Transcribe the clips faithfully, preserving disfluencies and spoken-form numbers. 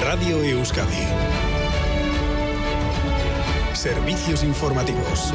Radio Euskadi. Servicios informativos.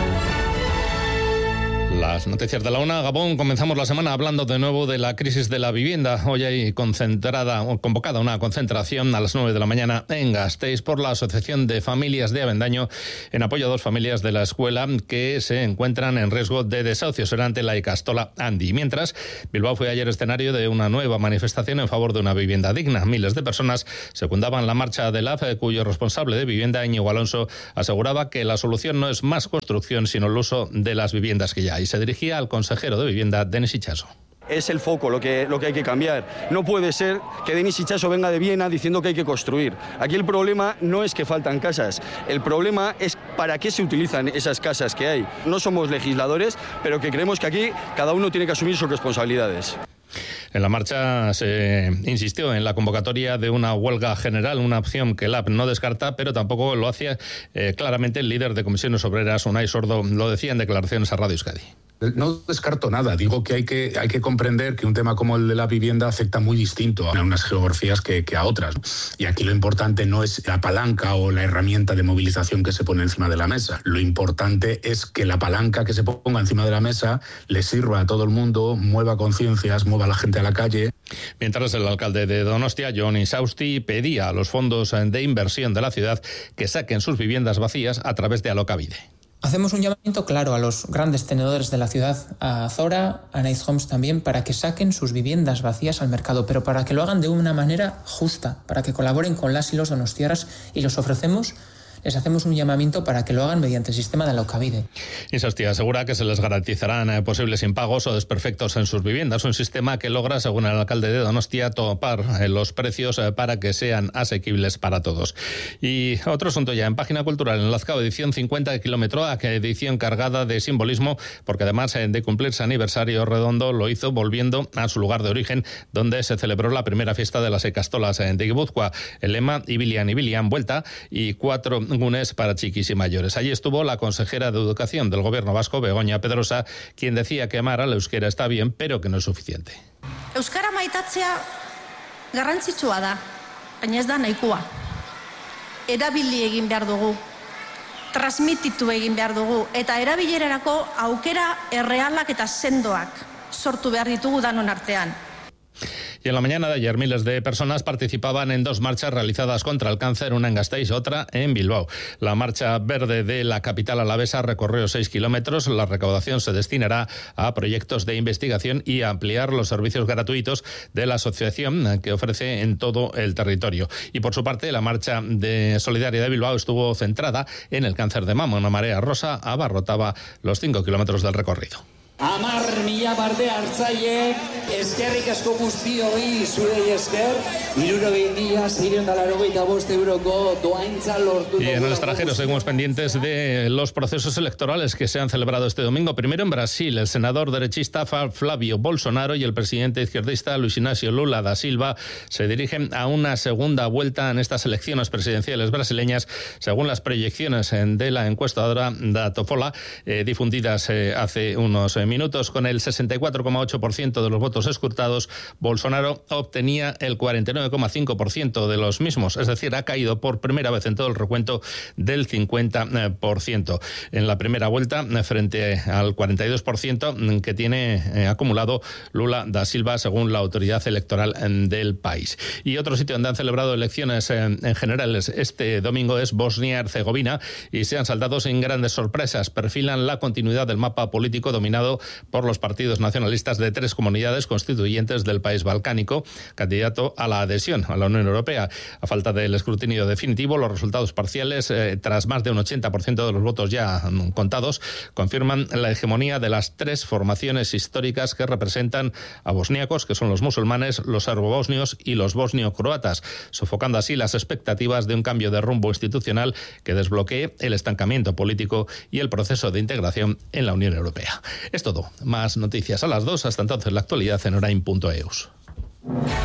Las noticias de la una. Gabón, comenzamos la semana hablando de nuevo de la crisis de la vivienda. Hoy hay concentrada o convocada una concentración a las nueve de la mañana en Gasteiz por la Asociación de Familias de Avendaño en apoyo a dos familias de la escuela que se encuentran en riesgo de desahucio. Será ante la Ikastola Andi. Mientras, Bilbao fue ayer escenario de una nueva manifestación en favor de una vivienda digna. Miles de personas secundaban la marcha del A F, cuyo responsable de vivienda, Íñigo Alonso, aseguraba que la solución no es más construcción, sino el uso de las viviendas que ya hay. Se dirigía al consejero de Vivienda, Denis Itxaso. Es el foco lo que, lo que hay que cambiar. No puede ser que Denis Itxaso venga de Viena diciendo que hay que construir. Aquí el problema no es que faltan casas, el problema es para qué se utilizan esas casas que hay. No somos legisladores, pero que creemos que aquí cada uno tiene que asumir sus responsabilidades. En la marcha se insistió en la convocatoria de una huelga general, una opción que el A P no descarta, pero tampoco lo hacía eh, claramente el líder de Comisiones Obreras, Unai Sordo, lo decía en declaraciones a Radio Euskadi. No descarto nada, digo que hay que hay que comprender que un tema como el de la vivienda afecta muy distinto a unas geografías que, que a otras. Y aquí lo importante no es la palanca o la herramienta de movilización que se pone encima de la mesa. Lo importante es que la palanca que se ponga encima de la mesa le sirva a todo el mundo, mueva conciencias, mueva a la gente a la calle. Mientras, el alcalde de Donostia, Jon Isausti, pedía a los fondos de inversión de la ciudad que saquen sus viviendas vacías a través de Alokabide. Hacemos un llamamiento claro a los grandes tenedores de la ciudad, a Azora, a Nice Homes también, para que saquen sus viviendas vacías al mercado, pero para que lo hagan de una manera justa, para que colaboren con las y los donostiarras, y los ofrecemos, les hacemos un llamamiento para que lo hagan mediante el sistema de Alokabide. Isausti asegura que se les garantizarán eh, posibles impagos o desperfectos en sus viviendas, un sistema que logra, según el alcalde de Donostia, topar eh, los precios eh, para que sean asequibles para todos. Y otro asunto ya, en Página Cultural, en Lazcao, edición cincuenta de Kilometroak, edición cargada de simbolismo, porque además eh, de cumplirse aniversario redondo, lo hizo volviendo a su lugar de origen, donde se celebró la primera fiesta de las Ikastolas eh, de Guipúzcoa. El lema, Ibilian, Ibilian, vuelta, y cuatro gunes para chiquis y mayores. Allí estuvo la consejera de Educación del Gobierno vasco, Begoña Pedrosa, quien decía que amar al euskera está bien, pero que no es suficiente. Euskara maitatzea garrantzitsua da, baina ez da nahikoa. Erabili egin behar dugu, transmititu egin behar dugu, eta erabilerarako aukera errealak eta sendoak sortu behar ditugu danon artean. Y en la mañana de ayer, miles de personas participaban en dos marchas realizadas contra el cáncer, una en Gasteiz, otra en Bilbao. La marcha verde de la capital alavesa recorrió seis kilómetros. La recaudación se destinará a proyectos de investigación y a ampliar los servicios gratuitos de la asociación que ofrece en todo el territorio. Y por su parte, la marcha de solidaria de Bilbao estuvo centrada en el cáncer de mama. Una marea rosa abarrotaba los cinco kilómetros del recorrido. Amar mila barde hartzaiek, eskerrik asko guztioi zurei esker, hirurogei mila seiehun eta laurogeita bost euroko doaintza lortu. Y en el extranjero seguimos pendientes de los procesos electorales que se han celebrado este domingo. Primero en Brasil, el senador derechista Flavio Bolsonaro y el presidente izquierdista Luis Inácio Lula da Silva se dirigen a una segunda vuelta en estas elecciones presidenciales brasileñas, según las proyecciones de la encuestadora Datafolha, eh, difundidas eh, hace unos eh, minutos. Con el sesenta y cuatro coma ocho por ciento de los votos escrutados, Bolsonaro obtenía el cuarenta y nueve coma cinco por ciento de los mismos, es decir, ha caído por primera vez en todo el recuento del cincuenta por ciento. En la primera vuelta, frente al cuarenta y dos por ciento que tiene eh, acumulado Lula da Silva, según la autoridad electoral del país. Y otro sitio donde han celebrado elecciones eh, en general este domingo es Bosnia-Herzegovina, y se han saldado sin grandes sorpresas. Perfilan la continuidad del mapa político dominado por los partidos nacionalistas de tres comunidades constituyentes del país balcánico, candidato a la adhesión a la Unión Europea. A falta del escrutinio definitivo, los resultados parciales, eh, tras más de un ochenta por ciento de los votos ya contados, confirman la hegemonía de las tres formaciones históricas que representan a bosníacos, que son los musulmanes, los serbobosnios y los bosnio-croatas, sofocando así las expectativas de un cambio de rumbo institucional que desbloquee el estancamiento político y el proceso de integración en la Unión Europea. Es todo. Más noticias a las dos. Hasta entonces, la actualidad en orain punto eus.